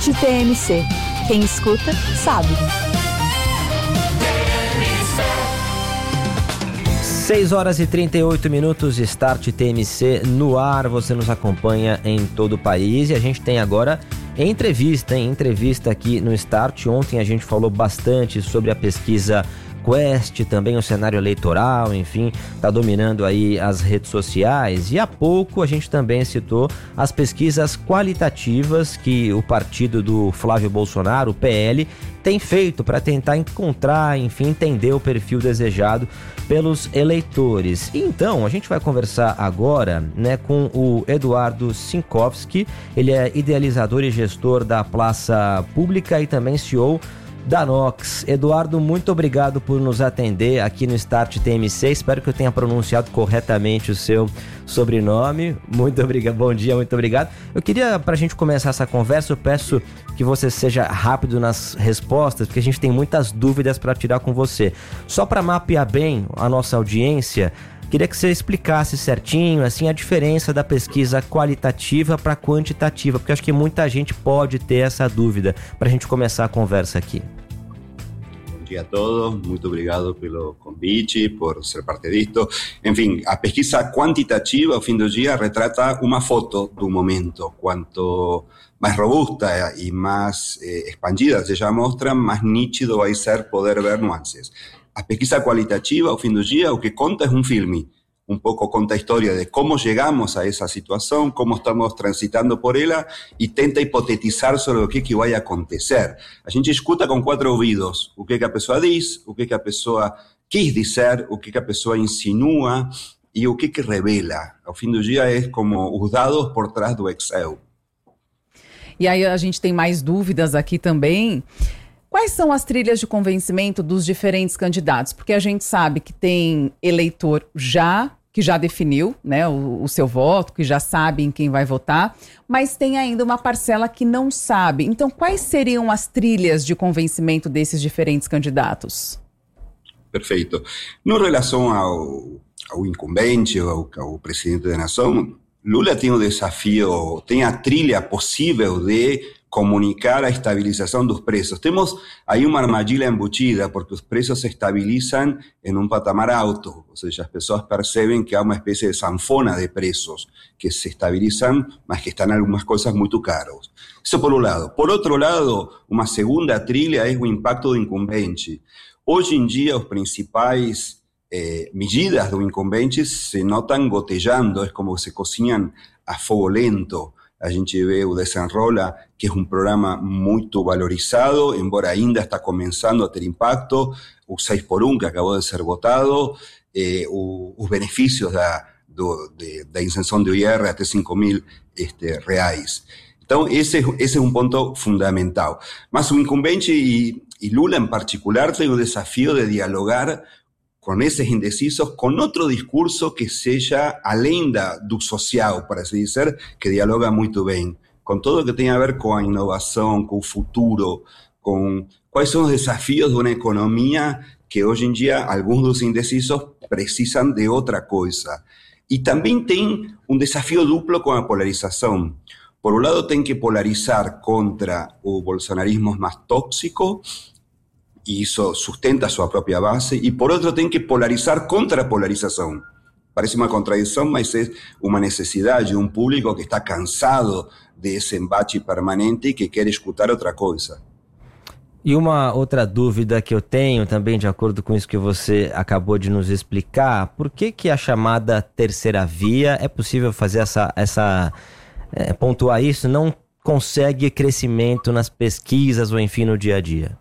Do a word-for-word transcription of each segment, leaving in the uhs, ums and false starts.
T M C. Quem escuta, sabe. seis horas e trinta e oito minutos, Start T M C no ar. Você nos acompanha em todo o país e a gente tem agora entrevista, hein? Entrevista aqui no Start. Ontem a gente falou bastante sobre a pesquisa Quest, também o cenário eleitoral, enfim, está dominando aí as redes sociais. E há pouco a gente também citou as pesquisas qualitativas que o partido do Flávio Bolsonaro, o P L, tem feito para tentar encontrar, enfim, entender o perfil desejado pelos eleitores. Então, a gente vai conversar agora, né, com o Eduardo Sinkowski. Ele é idealizador e gestor da Praça Pública e também C E O da Nox. Eduardo, muito obrigado por nos atender aqui no Start T M C. Espero que eu tenha pronunciado corretamente o seu sobrenome. Muito obrigado, bom dia, muito obrigado. Eu queria, para a gente começar essa conversa, eu peço que você seja rápido nas respostas, porque a gente tem muitas dúvidas para tirar com você. Só para mapear bem a nossa audiência, queria que você explicasse certinho assim, a diferença da pesquisa qualitativa para quantitativa, porque acho que muita gente pode ter essa dúvida, para a gente começar a conversa aqui. Bom dia a todos, muito obrigado pelo convite, por ser parte disto. Enfim, a pesquisa quantitativa, ao fim do dia, retrata uma foto do momento. Quanto mais robusta e mais eh, expandida seja a mostra, mais nítido vai ser poder ver nuances. A pesquisa qualitativa, ao fim do dia, o que conta é um filme. Um pouco conta a história de como chegamos a essa situação, como estamos transitando por ela e tenta hipotetizar sobre o que, que vai acontecer. A gente escuta com quatro ouvidos o que, que a pessoa diz, o que, que a pessoa quis dizer, o que, que a pessoa insinua e o que, que revela. Ao fim do dia é como os dados por trás do Excel. E aí a gente tem mais dúvidas aqui também. Quais são as trilhas de convencimento dos diferentes candidatos? Porque a gente sabe que tem eleitor já, que já definiu, né, o, o seu voto, que já sabe em quem vai votar, mas tem ainda uma parcela que não sabe. Então, quais seriam as trilhas de convencimento desses diferentes candidatos? Perfeito. No relação ao, ao incumbente, ao, ao presidente da nação, Lula tem o desafio, tem a trilha possível de comunicar a estabilização dos preços. Temos aí uma armadilha embutida, porque os preços se estabilizam em um patamar alto, ou seja, as pessoas percebem que há uma espécie de sanfona de preços que se estabilizam, mas que estão algumas coisas muito caras. Isso por um lado. Por outro lado, uma segunda trilha é o impacto do incumbente. Hoje em dia, os principais eh, medidas do incumbente se notam gotejando, é como se cozinham a fogo lento. A gente vê o Desenrola, que é um programa muito valorizado, embora ainda está começando a ter impacto, o seis por um, que acabou de ser votado, eh, o, os benefícios da, do, de, da isenção do I R até cinco mil este, reais. Então, esse, esse é um ponto fundamental. Mas o incumbente e, e Lula em particular tem o desafio de dialogar com esses indecisos, com outro discurso que seja além da, do social, para assim dizer, que dialoga muito bem, com tudo o que tem a ver com a inovação, com o futuro, com quais são os desafios de uma economia que hoje em dia alguns dos indecisos precisam de outra coisa. E também tem um desafio duplo com a polarização. Por um lado, tem que polarizar contra o bolsonarismo mais tóxico, y eso sustenta su propia base, y por otro tienen que polarizar contra la polarización. Parece una contradicción, mas es una necesidad de un público que está cansado de ese embate permanente y que quiere escuchar otra cosa. E uma outra dúvida que eu tenho também, de acordo com isso que você acabou de nos explicar, por que que a chamada terceira via, é possível fazer essa, essa é, pontuar isso, não consegue crescimento nas pesquisas ou enfim no dia a dia?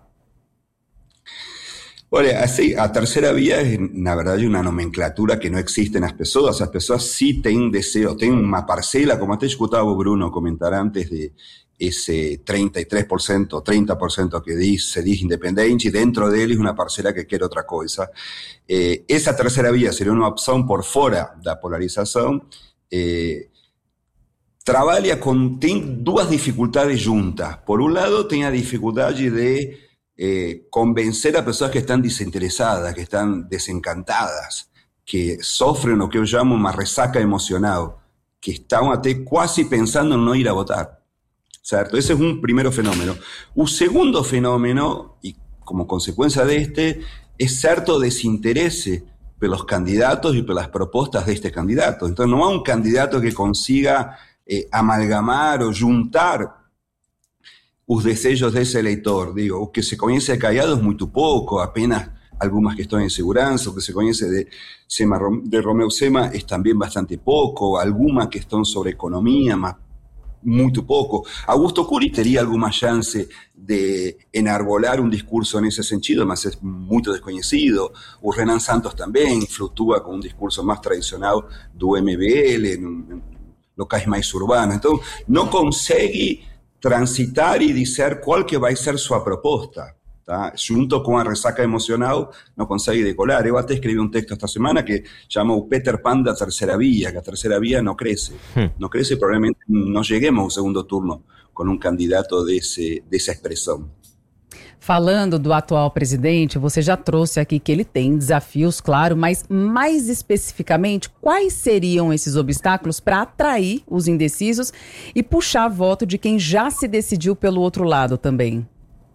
Olha, assim, a terceira via é, na verdade, uma nomenclatura que não existe nas pessoas. As pessoas sim têm desejo, têm uma parcela, como até escutava o Bruno comentar antes, de esse trinta e três por cento, trinta por cento que diz, se diz independente, e dentro deles uma parcela que quer outra coisa. Eh, essa terceira via seria uma opção por fora da polarização. Eh, trabalha com, tem duas dificuldades juntas. Por um lado, tem a dificuldade de Eh, convencer a pessoas que están desinteresadas, que están desencantadas, que sofren lo que yo llamo una resaca emocional, que están até quase pensando en no ir a votar. certo? Ese es un primer fenómeno. Un segundo fenómeno, y como consecuencia de este, es cierto desinterese por los candidatos y por las propuestas de este candidato. Entonces no hay un candidato que consiga eh, amalgamar o juntar los deseos de ese eleitor. Digo, o que se conoce de Cayado es muy poco, apenas algunas questões de segurança, o que se conoce de, Sema, de Romeu Zema es también bastante poco, alguna questão sobre economía, más muito pouco. Augusto Cury teria alguma chance de enarbolar um discurso nesse sentido, mas é muito desconhecido. O Renan Santos também flutua com um discurso mais tradicional do M B L, em locais mais urbanos. Então, não consegue transitar e dizer qual que vai ser sua proposta. Tá? Junto com a ressaca emocional, não consegue decolar. Eu até escrevi um texto esta semana que chama o Peter Pan da terceira via, que a terceira via não cresce. Hum. Não cresce e provavelmente não cheguemos ao segundo turno com um candidato desse, dessa expressão. Falando do atual presidente, você já trouxe aqui que ele tem desafios, claro, mas mais especificamente, quais seriam esses obstáculos para atrair os indecisos e puxar voto de quem já se decidiu pelo outro lado também?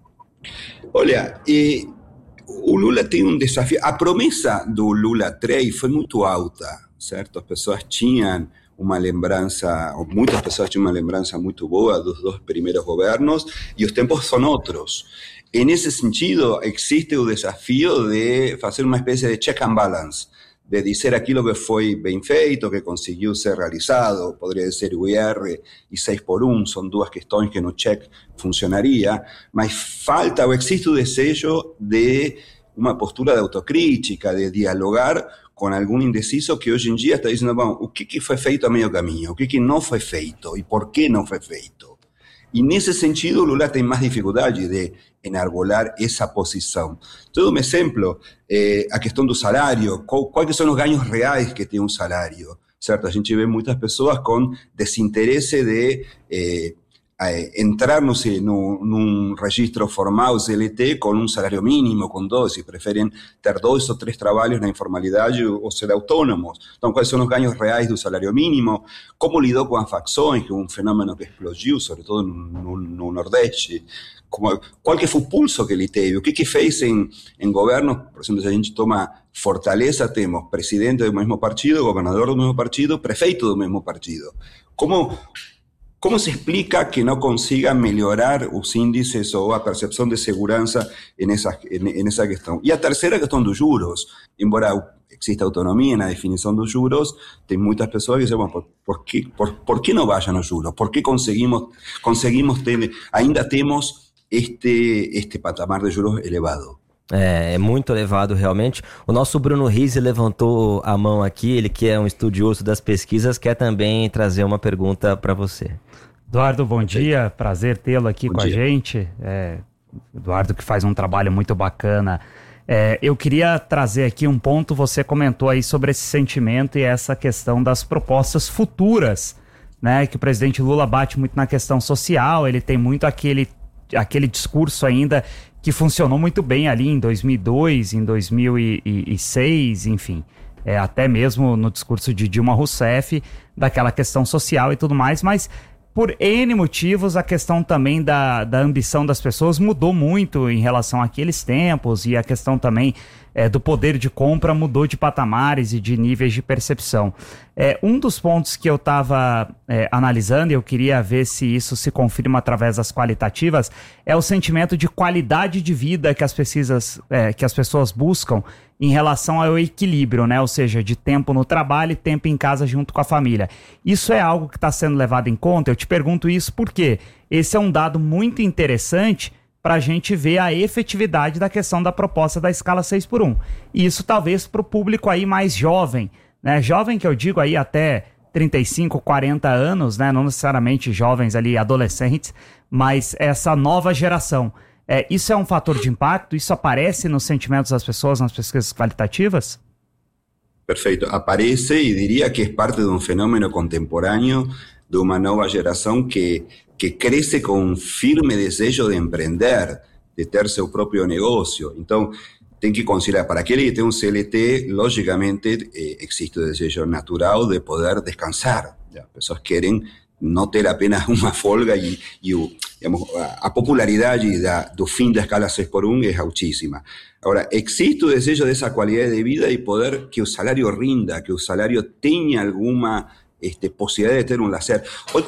Olha, eh, o Lula tem um desafio. A promessa do Lula três foi muito alta, certo? As pessoas tinham uma lembrança, ou muitas pessoas tinham uma lembrança muito boa dos dois primeiros governos, e os tempos são outros. E nesse sentido, existe o desafio de fazer uma espécie de check and balance, de dizer aquilo que foi bem feito, que conseguiu ser realizado, poderia ser o I R e seis por um, são duas questões que no check funcionaria, mas falta ou existe o desejo de uma postura de autocrítica, de dialogar com algum indeciso que hoje em dia está dizendo, bom, o que, que foi feito a meio caminho, o que, que não foi feito e por que não foi feito. E nesse sentido, Lula tem mais dificuldade de enarbolar essa posição. Todo um exemplo, eh, a questão do salário, qual, quais são os ganhos reais que tem um salário, certo? A gente vê muitas pessoas com desinteresse de eh, eh, entrar no, no, num registro formal C L T com um salário mínimo, com dois, e preferem ter dois ou três trabalhos na informalidade ou ser autônomos. Então, quais são os ganhos reais do salário mínimo? Como lidou com as facções, que é um fenômeno que explodiu, sobretudo no, no Nordeste? Como, qual que foi o pulso que ele teve? O que que fez em, em governos? Por exemplo, se a gente toma Fortaleza, temos presidente do mesmo partido, governador do mesmo partido, prefeito do mesmo partido. Como... Como se explica que não consiga melhorar os índices ou a percepção de segurança nessa, nessa questão? E a terceira questão dos juros, embora exista autonomia na definição dos juros, tem muitas pessoas que dizem, bom, por, por, que, por, por que não baixam os juros? Por que conseguimos, conseguimos ter, ainda temos este, este patamar de juros elevado? É, é muito elevado realmente. O nosso Bruno Rizzi levantou a mão aqui, ele que é um estudioso das pesquisas, quer também trazer uma pergunta para você. Eduardo, bom dia, prazer tê-lo aqui bom com dia. a gente. É, Eduardo que faz um trabalho muito bacana. É, eu queria trazer aqui um ponto, você comentou aí sobre esse sentimento e essa questão das propostas futuras, né? Que o presidente Lula bate muito na questão social, ele tem muito aquele, aquele discurso ainda que funcionou muito bem ali em dois mil e dois, em dois mil e seis, enfim, é, até mesmo no discurso de Dilma Rousseff, daquela questão social e tudo mais, mas por N motivos a questão também da, da ambição das pessoas mudou muito em relação àqueles tempos, e a questão também é, do poder de compra mudou de patamares e de níveis de percepção. É, um dos pontos que eu estava é, analisando, e eu queria ver se isso se confirma através das qualitativas, é o sentimento de qualidade de vida que as pesquisas, é, que as pessoas buscam em relação ao equilíbrio, né? Ou seja, de tempo no trabalho e tempo em casa junto com a família. Isso é algo que está sendo levado em conta? Eu te pergunto isso porque esse é um dado muito interessante para a gente ver a efetividade da questão da proposta da escala seis por um. E isso talvez para o público aí mais jovem, né? Jovem que eu digo aí até trinta e cinco, quarenta anos, né? Não necessariamente jovens ali, adolescentes, mas essa nova geração. É, isso é um fator de impacto? Isso aparece nos sentimentos das pessoas nas pesquisas qualitativas? Perfeito. Aparece e diria que é parte de um fenômeno contemporâneo de uma nova geração que, que cresce com um firme desejo de empreender, de ter seu próprio negócio. Então, tem que considerar, para aquele que tem um C L T, logicamente, eh, existe o desejo natural de poder descansar. As pessoas querem não ter apenas uma folga e, e o, digamos, a popularidade da, do fim da escala seis por um é altíssima. Agora, existe o desejo dessa qualidade de vida e poder que o salário rinda, que o salário tenha alguma este, possibilidade de ter um lazer.